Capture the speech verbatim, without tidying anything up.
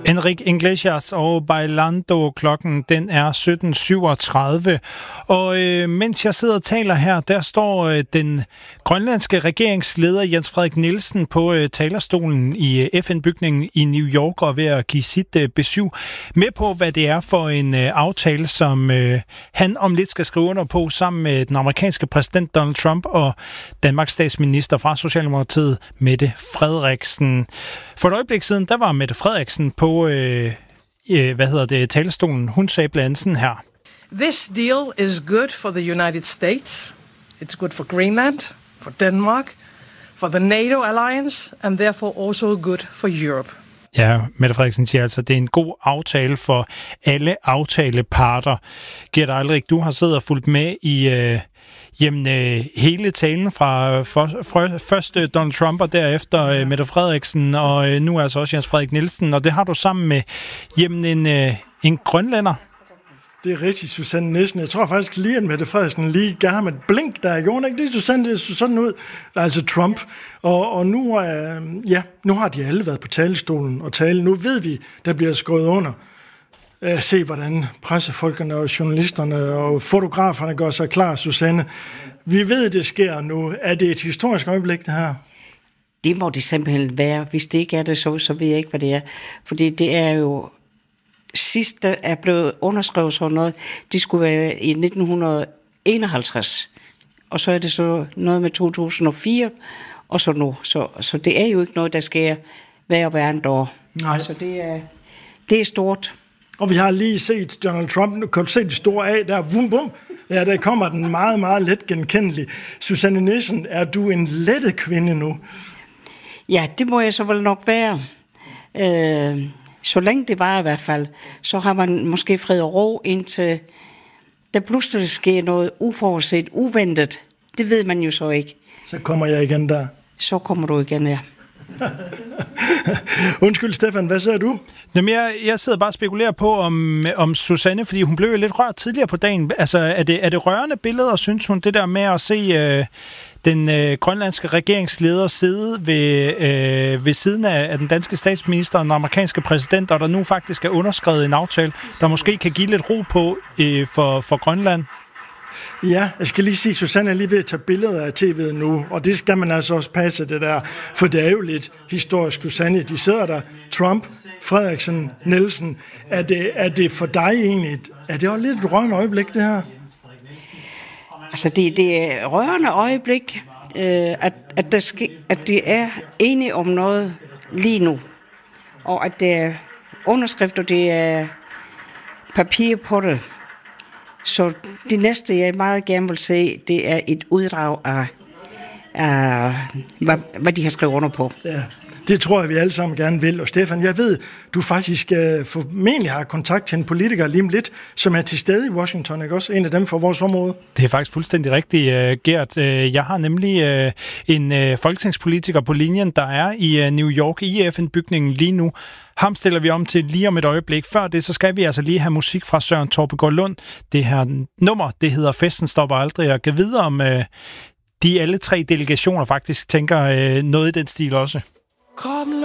Enrique Iglesias og Bailando. Klokken den er sytten syvogtredive. Og øh, mens jeg sidder og taler her, der står øh, den grønlandske regeringsleder Jens Frederik Nielsen på øh, talerstolen i øh, F N-bygningen i New York og ved at give sit øh, besøg med på, hvad det er for en øh, aftale, som øh, han om lidt skal skrive under på sammen med den amerikanske præsident Donald Trump og Danmarks statsminister fra Socialdemokratiet, Mette Frederiksen. For et øjeblik siden, der var Mette Frederiksen på øh, øh, hvad hedder det, talerstolen. Hun sagde blandt andet sådan her. This deal is good for the United States. It's good for Greenland, for Denmark, for the NATO alliance, and therefore also good for Europe. Ja, Mette Frederiksen siger altså, at det er en god aftale for alle aftaleparter. Gert Eilrik, du har siddet og fulgt med i øh, jamen, øh, hele talen fra for, for, først Donald Trump og derefter øh, Mette Frederiksen, og øh, nu altså også Jens Frederik Nielsen, og det har du sammen med jamen, en, øh, en grønlænder. Det er rigtigt, Susanne Nielsen. Jeg tror faktisk lige, at Mette Frederiksen lige gav ham et blink, der gjorde ikke det, Susanne, det så sådan ud. Altså Trump. Og, og nu, øh, ja, nu har de alle været på talerstolen og tale. Nu ved vi, der bliver skrevet under. Øh, se, hvordan pressefolkene og journalisterne og fotograferne gør sig klar, Susanne. Vi ved, det sker nu. Er det et historisk øjeblik, det her? Det må det simpelthen være. Hvis det ikke er det, så, så ved jeg ikke, hvad det er. Fordi det er jo... Sidst der er blevet underskrevet sådan noget, det skulle være i nitten enoghalvtreds. Og så er det så noget med to tusind og fire, og så nu. Så, så det er jo ikke noget, der sker hver og hvert år. Nej. Så det er, det er stort. Og vi har lige set Donald Trump, nu kan du se det store af, der bum bum. Ja, der kommer den meget, meget let genkendelig. Susanne Nielsen, er du en lettet kvinde nu? Ja, det må jeg så vel nok være. Øh... Så længe det var i hvert fald, så har man måske fred og ro, indtil der pludselig sker noget uforudset, uventet. Det ved man jo så ikke. Så kommer jeg igen der. Så kommer du igen, ja. Undskyld, Stefan, hvad siger du? Jamen, jeg, jeg sidder bare og spekulerer på, om, om Susanne, fordi hun blev jo lidt rørt tidligere på dagen. Altså, er det, er det rørende billeder, synes hun, det der med at se øh, den øh, grønlandske regeringsleder sidde ved, øh, ved siden af, af den danske statsminister og den amerikanske præsident, og der nu faktisk er underskrevet en aftale, der måske kan give lidt ro på øh, for, for Grønland? Ja, jeg skal lige sige, Susanne er lige ved at tage billeder af tv'et nu, og det skal man altså også passe, det der, for det er jo lidt historisk, Susanne. De sidder der, Trump, Frederiksen, Nielsen. Er det, er det for dig egentlig, er det også lidt et rørende øjeblik, det her? Altså, det, det er rørende øjeblik, øh, at, at, der skal, at det er enige om noget lige nu, og at det er underskrifter, det er papir på det. Så det næste, jeg meget gerne vil se, det er et uddrag af, af hvad, hvad de har skrevet under på. Ja, det tror jeg, vi alle sammen gerne vil. Og Stefan, jeg ved, du faktisk uh, formentlig har kontakt til en politiker lige om lidt, som er til stede i Washington, ikke også? En af dem fra vores område. Det er faktisk fuldstændig rigtigt, uh, Gert. Uh, jeg har nemlig uh, en uh, folketingspolitiker på linjen, der er i uh, New York i F N-bygningen lige nu. Ham stiller vi om til lige om et øjeblik. Før det, så skal vi altså lige have musik fra Søren Torpegaard Lund. Det her nummer, det hedder Festen stopper aldrig, og kan videre om øh, de alle tre delegationer faktisk tænker øh, noget i den stil også.